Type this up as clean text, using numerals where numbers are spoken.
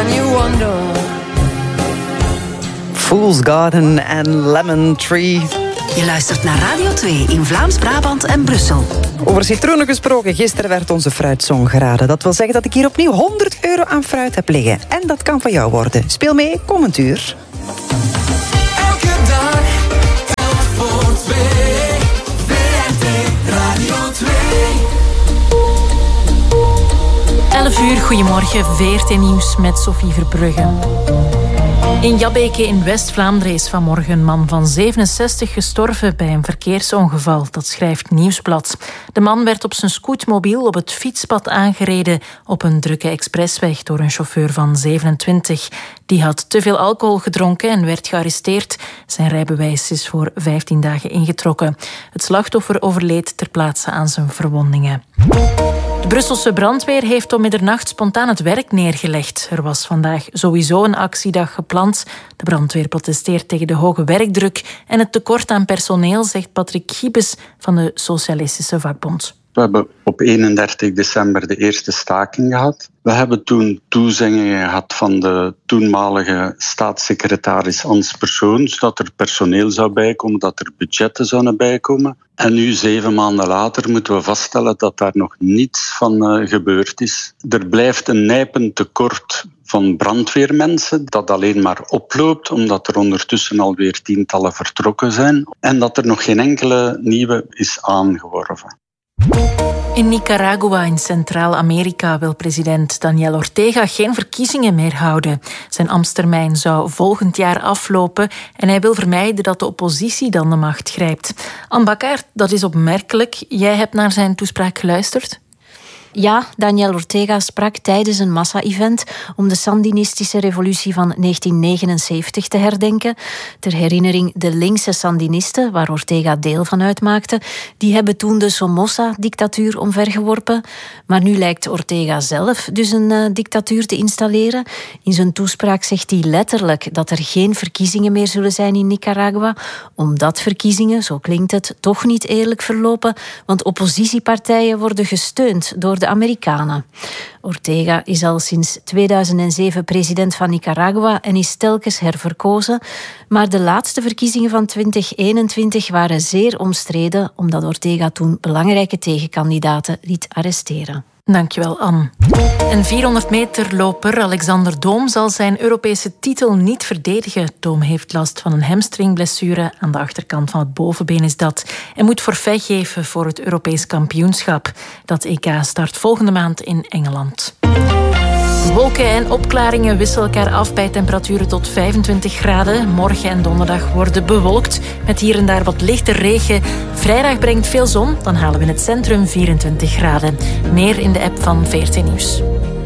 and you wonder. Fool's Garden en Lemon Tree. Je luistert naar Radio 2 in Vlaams-Brabant en Brussel. Over citroenen gesproken, gisteren werd onze fruitsong geraden. Dat wil zeggen dat ik hier opnieuw €100 aan fruit heb liggen. En dat kan van jou worden. Speel mee, kom een uur. Elke dag telt voor twee. VRT Radio 2. 11 uur, goedemorgen. VRT Nieuws met Sophie Verbrugge. In Jabbeke in West-Vlaanderen is vanmorgen een man van 67 gestorven bij een verkeersongeval. Dat schrijft Nieuwsblad. De man werd op zijn scootmobiel op het fietspad aangereden op een drukke expressweg door een chauffeur van 27. Die had te veel alcohol gedronken en werd gearresteerd. Zijn rijbewijs is voor 15 dagen ingetrokken. Het slachtoffer overleed ter plaatse aan zijn verwondingen. De Brusselse brandweer heeft om middernacht spontaan het werk neergelegd. Er was vandaag sowieso een actiedag gepland. De brandweer protesteert tegen de hoge werkdruk en het tekort aan personeel, zegt Patrick Giebes van de Socialistische Vakbond. We hebben op 31 december de eerste staking gehad. We hebben toen toezeggingen gehad van de toenmalige staatssecretaris Hans Persoons dat er personeel zou bijkomen, dat er budgetten zouden bijkomen. En nu, 7 maanden later, moeten we vaststellen dat daar nog niets van gebeurd is. Er blijft een nijpend tekort van brandweermensen dat alleen maar oploopt, omdat er ondertussen alweer tientallen vertrokken zijn en dat er nog geen enkele nieuwe is aangeworven. In Nicaragua in Centraal-Amerika wil president Daniel Ortega geen verkiezingen meer houden. Zijn ambtstermijn zou volgend jaar aflopen en hij wil vermijden dat de oppositie dan de macht grijpt. Anne Bakkaert, dat is opmerkelijk. Jij hebt naar zijn toespraak geluisterd? Ja, Daniel Ortega sprak tijdens een massa-event om de Sandinistische revolutie van 1979 te herdenken. Ter herinnering, de linkse Sandinisten, waar Ortega deel van uitmaakte, die hebben toen de Somoza-dictatuur omvergeworpen. Maar nu lijkt Ortega zelf dus een dictatuur te installeren. In zijn toespraak zegt hij letterlijk dat er geen verkiezingen meer zullen zijn in Nicaragua, omdat verkiezingen, zo klinkt het, toch niet eerlijk verlopen, want oppositiepartijen worden gesteund door de Amerikanen. Ortega is al sinds 2007 president van Nicaragua en is telkens herverkozen. Maar de laatste verkiezingen van 2021 waren zeer omstreden, omdat Ortega toen belangrijke tegenkandidaten liet arresteren. Dankjewel, Anne. Een 400-meterloper, Alexander Doom, zal zijn Europese titel niet verdedigen. Doom heeft last van een hamstringblessure. Aan de achterkant van het bovenbeen is dat. En moet forfait geven voor het Europees kampioenschap. Dat EK start volgende maand in Engeland. Wolken en opklaringen wisselen elkaar af bij temperaturen tot 25 graden. Morgen en donderdag worden bewolkt, met hier en daar wat lichte regen. Vrijdag brengt veel zon, dan halen we in het centrum 24 graden. Meer in de app van VRT Nieuws.